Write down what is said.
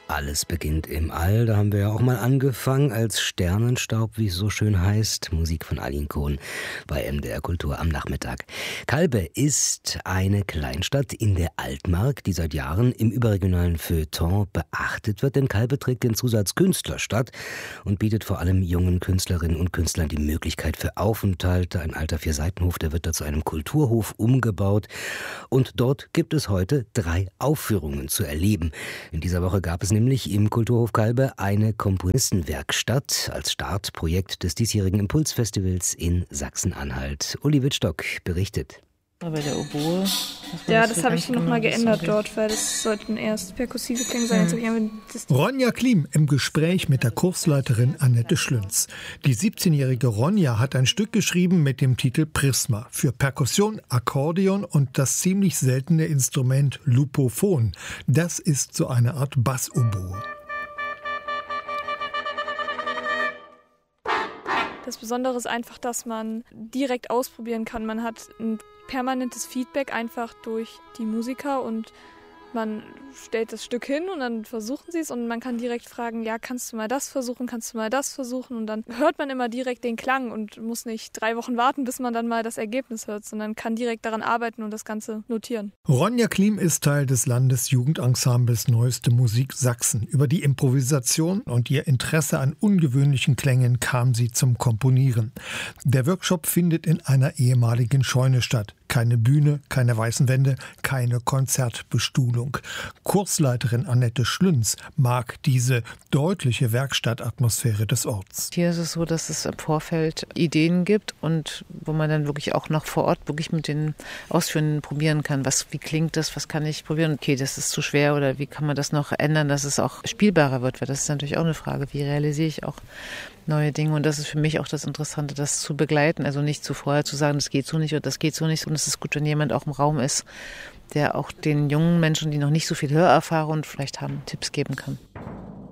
Alles beginnt im All, da haben wir ja auch mal angefangen als Sternenstaub, wie es so schön heißt. Musik von Aline Cohn bei MDR Kultur am Nachmittag. Kalbe ist eine Kleinstadt in der Altmark, die seit Jahren im überregionalen Feuilleton beachtet wird, denn Kalbe trägt den Zusatz Künstlerstadt und bietet vor allem jungen Künstlerinnen und Künstlern die Möglichkeit für Aufenthalte. Ein alter Vierseitenhof, der wird da zu einem Kulturhof umgebaut und dort gibt es heute 3 Aufführungen zu erleben. In dieser Woche gab es nämlich im Kulturhof Kalbe eine Komponistenwerkstatt als Startprojekt des diesjährigen Impulsfestivals in Sachsen-Anhalt. Uli Wittstock berichtet. Bei der Oboe. Ja, das habe ich nochmal geändert dort, weil das sollten erst perkussive Klänge sein. Ronja Klim im Gespräch mit der Kursleiterin Annette Schlünz. Die 17-jährige Ronja hat ein Stück geschrieben mit dem Titel Prisma für Perkussion, Akkordeon und das ziemlich seltene Instrument Lupophon. Das ist so eine Art Bassoboe. Das Besondere ist einfach, dass man direkt ausprobieren kann. Man hat ein permanentes Feedback einfach durch die Musiker und man stellt das Stück hin und dann versuchen sie es und man kann direkt fragen, ja, kannst du mal das versuchen, kannst du mal das versuchen und dann hört man immer direkt den Klang und muss nicht 3 Wochen warten, bis man dann mal das Ergebnis hört, sondern kann direkt daran arbeiten und das Ganze notieren. Ronja Klim ist Teil des Landesjugendensembles Neueste Musik Sachsen. Über die Improvisation und ihr Interesse an ungewöhnlichen Klängen kam sie zum Komponieren. Der Workshop findet in einer ehemaligen Scheune statt. Keine Bühne, keine weißen Wände, keine Konzertbestuhlung. Kursleiterin Annette Schlünz mag diese deutliche Werkstattatmosphäre des Orts. Hier ist es so, dass es im Vorfeld Ideen gibt und wo man dann wirklich auch noch vor Ort wirklich mit den Ausführenden probieren kann. Wie klingt das, was kann ich probieren? Okay, das ist zu schwer oder wie kann man das noch ändern, dass es auch spielbarer wird? Weil das ist natürlich auch eine Frage, wie realisiere ich auch neue Dinge und das ist für mich auch das Interessante, das zu begleiten, also nicht vorher zu sagen, das geht so nicht oder das geht so nicht und es ist gut, wenn jemand auch im Raum ist, der auch den jungen Menschen, die noch nicht so viel Hörerfahrung vielleicht haben, Tipps geben kann.